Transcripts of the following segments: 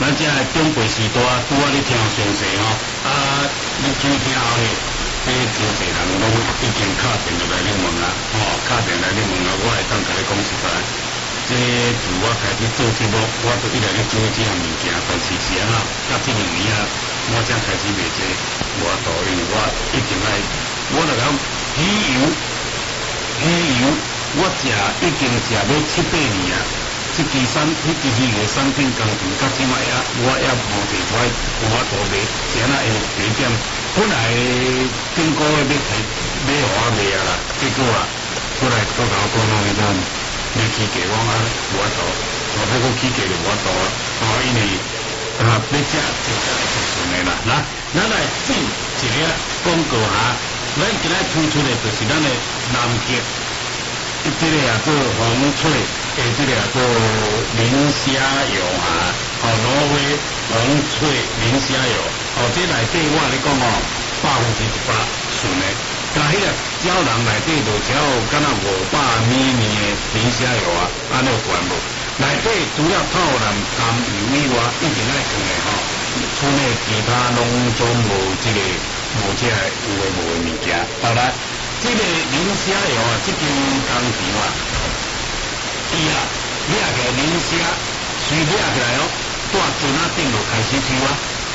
咱遮长辈时代拄仔咧听详细吼，你听后咧，这真侪人拢已经敲电话来咧问啊，敲电话来咧问啊，我会当甲你讲实在，这自我开始做节目，我都一直咧做这样物件，但是是啊，到这2年啊，我才开始卖这无度，因为我一定爱，我就讲鱼油，我食已经食要7、8年啊。这支鱼的产品工程到即摆我也无提出来，有法度卖，是安那会低点。本来顶个月要互我卖啊啦，结果啊，过来搁甲我讲讲迄种要起价，我无法度，再搁起价就无法度啊。因为要食就食顺的啦。咱来进一个广告哈，咱今仔推出的就是咱的南极。这个也做红翠，这个也做磷虾油啊，挪威红翠磷虾油，这内底我咧讲100%纯的，甲迄个胶囊内底就只有敢若500ml的磷虾油啊，安尼有关无？内底除了透蓝甘油以外，一定爱放的厝内其他拢总无这个有诶无诶物件，当然。这个磷虾油啊，这间工厂啊，伊啊掠起来磷虾，随掠起来哦，带船啊顶就开始抽啊，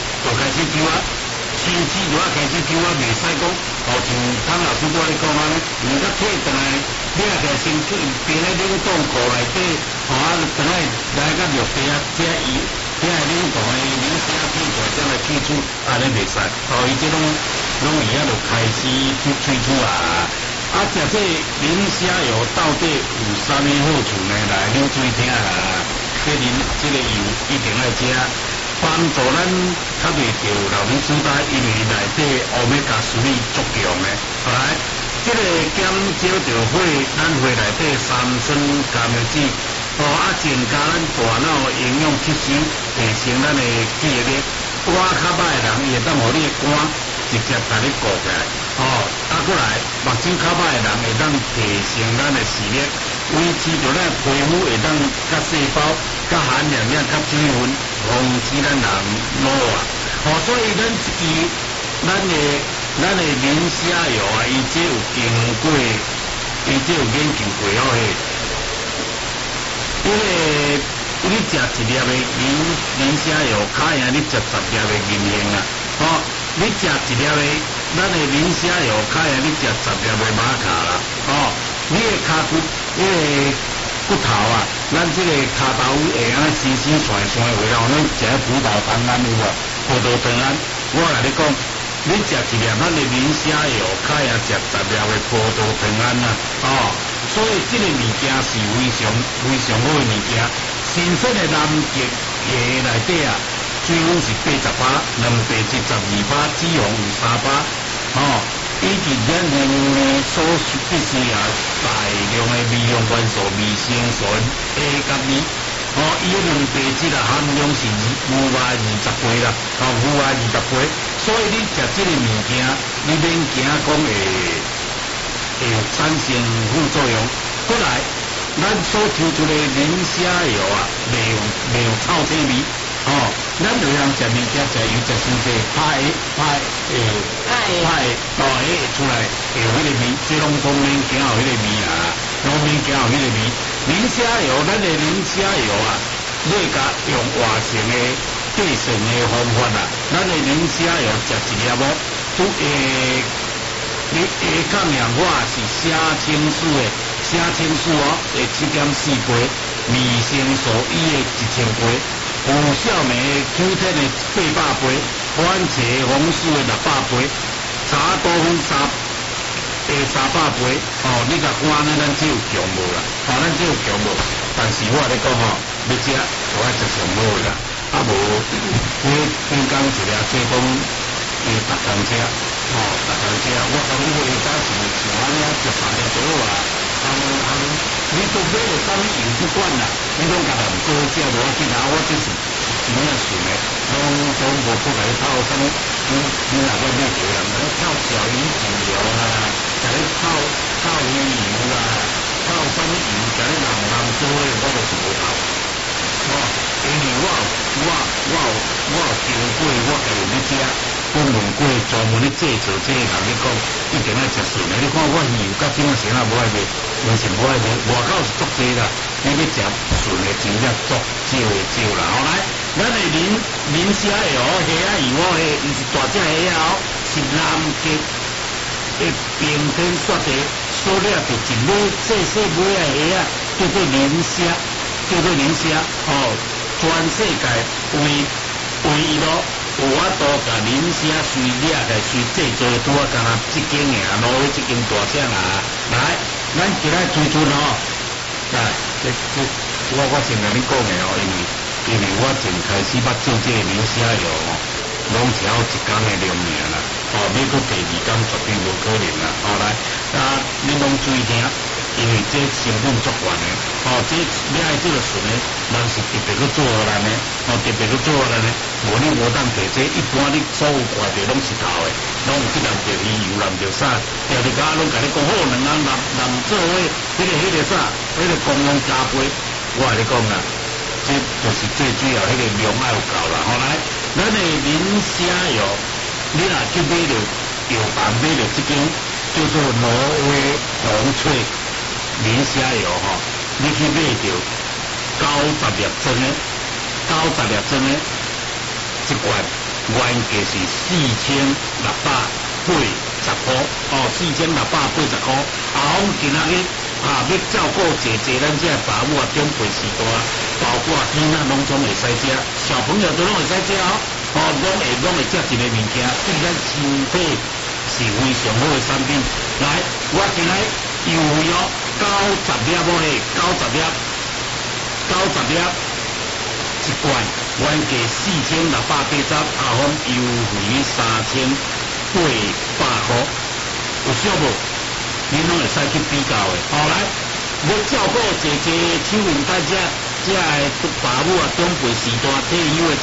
甚至就开始抽啊，袂使讲，像汤老师我咧讲安尼，毋甲退转来掠起来先去变咧冷冻库内底，转来到热地啊，这伊冷冻的磷虾退出来，再来取出，安尼袂使，伊这拢伊就开始去推出啊！食这磷虾油到底有啥物好处呢？来，你注意听啊！这个油一定要食，帮助咱较袂着老年痴呆，因为内底欧米伽3足强的。来，这个减少着咱血内底三酸甘油酯，增加咱大脑营养吸收，提升咱的记忆力。肝较歹的人，伊会当互你的肝直接把你顾起来，过来目睭较歹的人会当提升咱的视力，维持着咱皮肤会当较细胞、较含量量较水分，防止咱人老啊。所以咱的磷虾油啊，伊这有研究过因为你食1粒的磷虾油，较赢你食10粒的银杏啊！你食1粒的咱的磷虾油，较赢你食10粒的玛卡啦！你的骹骨，个骨头啊，咱这个骹头会安尼酸酸酸酸的，然后咱食葡萄糖胺有啊，葡萄糖胺，我来你讲，你食1粒咱的磷虾油，较赢食10粒的葡萄糖胺啊！所以这个物件是非常好的物件。新鲜的南极虾内底啊，水分是80%，卵白质12%，脂肪有3%。以及咱人类所必须要大量的微量元素维生素 A 甲 B。伊的卵白质啊含量是520倍啦，520倍。所以你食这个物件，你免惊讲会产生副作用。过来。咱所抽出的磷虾油啊，没有臭腥味。咱有人食物件食油食伤济，派出来会有迄个味，这拢当然惊有迄个味啊，拢免惊有迄个味。磷虾油，咱的磷虾油啊，你甲用活性的制成的方法啊，咱的磷虾油食1粒你下降氧化是虾青素的。虾青素会7.4倍，维生素 E 的1000倍，有小麦 Q10 的800倍，番茄红素的600倍，茶多酚300倍。你甲看呢，咱只有强无啦，咱只有强无。但是我咧讲要食就爱食上好的啦，无天讲一粒做讲逐工食，我讲你话早是像安尼食3粒就好啊。你都买了啥物油不管啦，你拢甲人做食无要紧啊，我这是真正顺的，拢无出来套啥物，你若要买着人，套小鱼籽油啦，甲你套鱼油啦，套啥物油，甲你人做的我都是无套。因为我我有经过，我家己咧食，我问过专门咧制作这个人咧讲，一定爱食顺的。你看我鱼甲怎啊先啊无爱卖，完全无爱卖，外口是足济啦。你要食顺的真正足少啦。后来，咱的磷虾的哦，虾仔鱼哦，伊是大只虾仔哦，是南极的冰天雪地所掠着一尾细尾的虾仔，叫做磷虾哦。全世界唯一咯，有法度甲磷虾随掠来随制作，拄啊干那即间尔，挪威即间大只啦。来，咱今仔追春哦，来，我先甲你讲的哦，因为我正开始捌做这个磷虾药哦，拢只有一工的量尔啦，哦，要搁第二工绝对无可能啦。后来你拢注意听。因为这成本足悬的，这你爱这个船呢，人是特别去做荷兰的，特别去做荷兰的，无你无当摕这，一般你所有挂着拢是头的，拢有去淋着鱼油，淋着啥，钓你家拢甲你讲好，两人淋做伙，迄个啥，迄个公用加倍，我甲你讲啦，这就是最主要迄个量要有够啦。后来，咱的磷虾油，你若去买着药房买着这间叫做挪威红翠。磷虾油吼，你去买着90粒装的一罐，原价是4680块，4680块。啊，我今仔日要照顾姐姐咱这爸母长辈时代，包括天仔拢总会使食，小朋友都拢会使食哦，拢会食一个物件，对咱身体是非常好的产品。来，我今仔油哦。90粒哦嘿，90粒，一罐原价4680，啊，阮优惠3800块，有少无？恁拢会使去比较的。后来要照顾姐姐手运咱这爸母啊，长辈时代退休的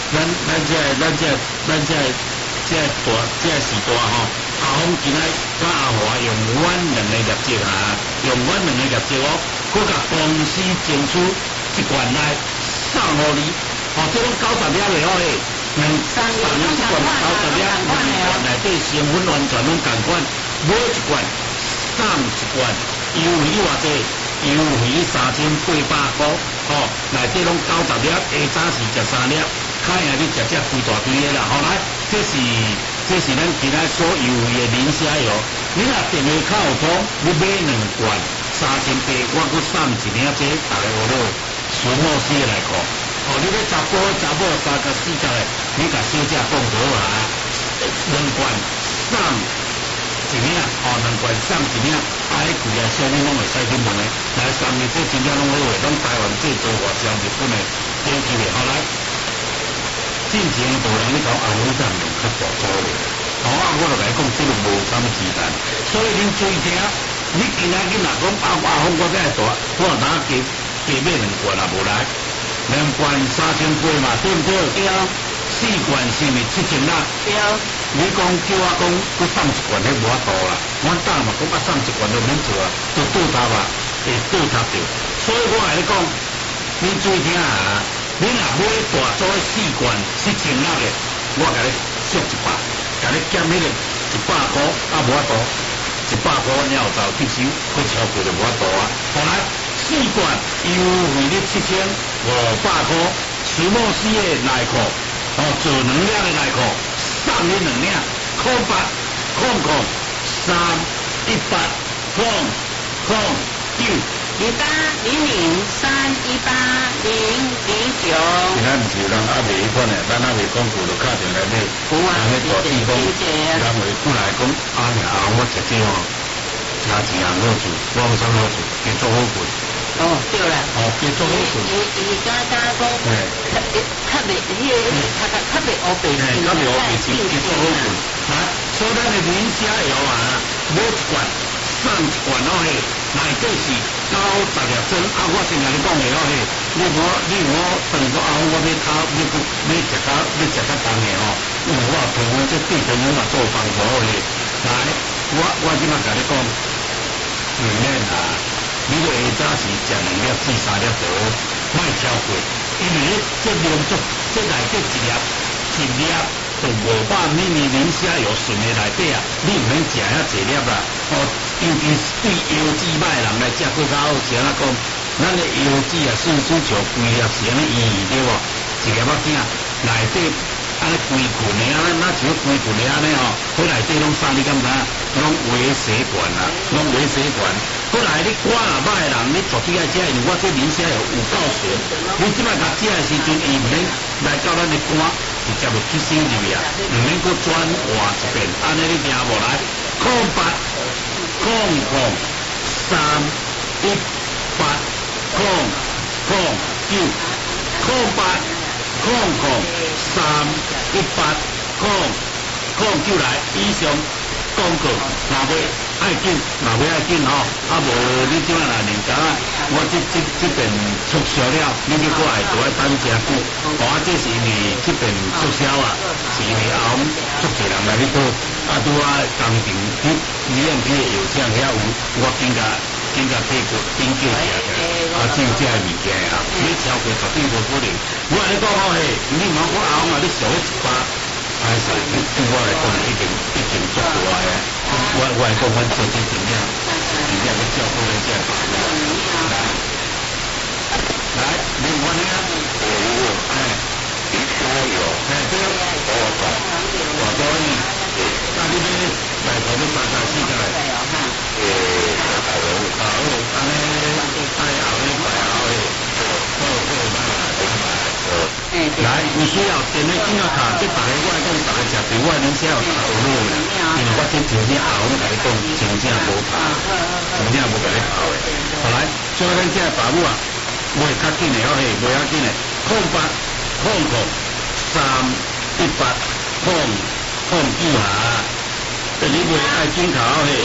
这时代吼。啊，阮今仔甲阿华用阮两个业绩哦，佮甲公司争取一罐来送互你，这拢90粒的哦嘿，送你一罐90粒，两罐内底成分完全拢共款，买一罐送一罐，优惠你偌济？优惠你3800块，内底拢90粒，下早是13粒，较夜你食规大堆的啦。后来这是咱今仔所优惠的磷虾油，你若电话卡有通，你买2罐3800，我搁送一领这，大家有落纯木丝来看。你要查甫3个4个的，你甲小姐讲好啊，2罐送一领，2罐送一领，迄贵啊，啥物拢会使去问的。来3个这真正拢好诶，拢台湾制作外销日本的顶级的。后来。进前无人咧讲红蛋用较大颗的，我就甲你讲，这个无啥物忌惮。所以恁注意听，你今仔日若讲红我要大，我哪加买2罐也无来，2罐3800嘛，对不对？对。4罐是毋是7000啦？对。你讲叫我讲，佮送一罐，迄无法度啦。我当嘛讲送一罐就免做啊，就倒塌嘛，会倒塌着。所以我甲你讲，恁注意听啊。你若买大组的4罐7000粒的，我甲你缩100，甲你减迄个100块，无法度，100块了后就吸收，佮超过就无法度啊。后来4罐优惠你7500块，石墨烯的内裤，做2领的内裤，送你2领，08001809。 0800318009。 今仔毋是有人卖迄款诶，咱未讲过就敲电来买。 有啊， 人大地方，人会过来讲，我食这哦，真好处，我有啥好处？加做好困。 对啦。 加做好困。 伊讲，较袂迄个，较袂乌白钱， 较袂乌白钱，加做好困。所以咱的磷虾油啊，买一罐。送一罐哦嘿，内底是90粒装，我先甲你讲的哦嘿，你我等于讲我要食较重的哦，因为我朋友这对朋友嘛做帮助嘿，来，我即马甲你讲，里面啊，你下早时食2粒至3粒就好，莫超过，因为这量足这内底一粒就500ml磷虾油纯的内底啊，你唔免食遐济粒啦。哦，尤其是对腰子歹人来食更较好，是安怎讲？咱的腰子啊，顺水球规粒是安尼圆对无？一粒仔囝内底安尼规群的啊，那像规群的安尼哦，迄内底拢啥？你敢知？拢微血管啊，拢微血管。过来你肝若歹的人，你绝对爱食，因为我这磷虾油有够纯。你即摆甲食的时阵，伊唔免来到咱的肝，直接就吸收入去啊，唔免搁转换一遍。安尼你听无来？08003818来以上广告，若要爱紧，啊无你即摆若年假啊，我这边促销了，你去过来就要等真久。这是因为这边促销啊，是因为后足侪人来你倒，拄啊工程你EMP的药厂遐有，我紧甲退过，紧叫食只有这物件啊，你超过绝对无可能。我安尼讲好嘿，你莫我后嘛你上100。哎，是，对我来讲已经足大个。我来讲，阮做这尽量去照顾咱这爸母。来，另外呢，磷虾油，对，我多呢，那你来头你3个4个来。好，安尼爱后呢摆后的，来，有需要电话紧啊卡，这大家我来讲，大家食对我能写有头路啦，因为我真正后我甲你讲，真正无拍，真正无甲你拍的。后来，所以咱这爸母啊，袂较紧的，好嘿，袂较紧的，08003809下，你袂爱紧卡好嘿。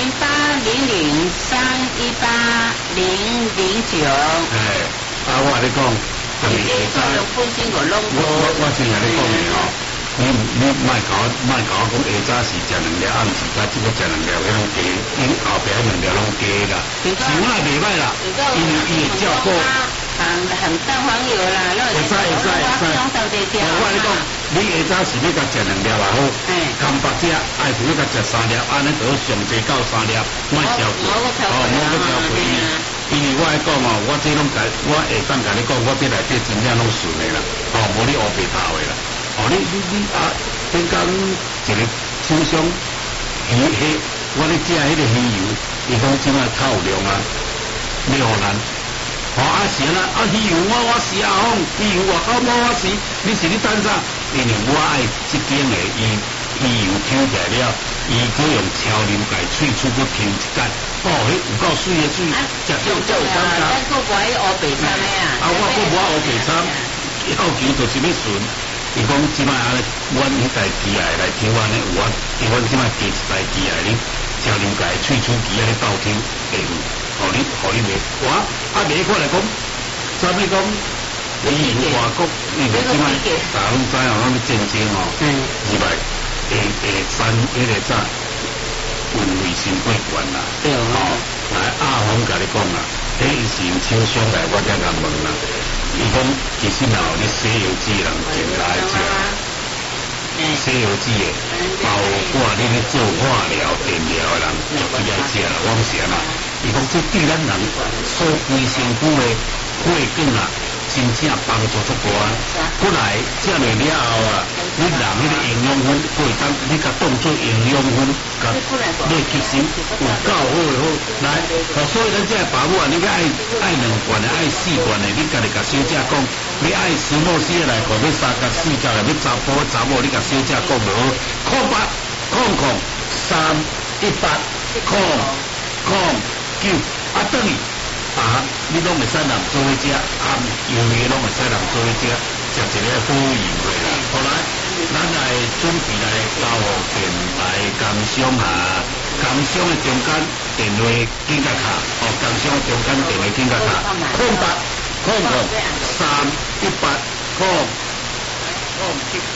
0800318009。 我甲你讲。我先甲你讲的哦，你莫甲我讲下早是食2粒，暗时甲即个食2粒，迄种鸡，因后壁2粒拢鸡啦，是我也袂歹啦，因为伊会照顾。 很蛋黄油啦， 会使。我跟你讲，你下早是要甲食2粒也好，干白食爱是要甲食3粒，安尼就上济到3粒，莫超过，莫超过伊。因为我来讲哦，我这拢我下当甲你讲，我这内底真正拢顺的啦，无你乌白头的啦。你啊，顶讲一个厂商鱼我咧食迄个鱼油，伊讲即摆透量啊，要互咱。是安那鱼油我是啊，鱼油外口我是，你是你等啥？因为我爱即间的鱼油抽起来了，伊搁用超啉改喙出搁抽一间。迄有够水的水，食到有感觉。 咱搁无迄乌白参的啊。 我搁无乌白参，要求就是要顺。伊讲即摆安尼，阮迄台机来抽安尼有啊，伊阮即摆加一台机来哩，超啉改喙出机啊咧倒抽，互你袂我袂过来讲，啥物讲？你外国，因为即摆大家拢知哦，咱咧战争哦，是吧？下3迄个早。运卫生过关啦，来阿峰甲你讲啦，迄是用厂商来，我才甲问啦。伊讲其实若有你西油脂人真爱食，西油脂的，包括你咧做化疗、电疗的人，就最爱食啦。我是安那，伊讲这对咱人所规身躯的血管啊，真正帮助足大。过来食落了后啊，你人迄个营养分过当，你甲当做营养分，甲你吸收有够好的好。来，所以咱这爸母啊，你要爱2罐的，爱4罐的，你家己甲小姐讲，你爱石墨烯的来讲，要3甲4甲的，要查甫你甲小姐讲无好。08003809等于。你拢会使人做伙食，油的拢会使人做伙食，食一个好油的啦。后来，咱来准备来交互电台工商下，工商的中间电话紧甲卡，工商的中间电话紧甲卡，0800318009。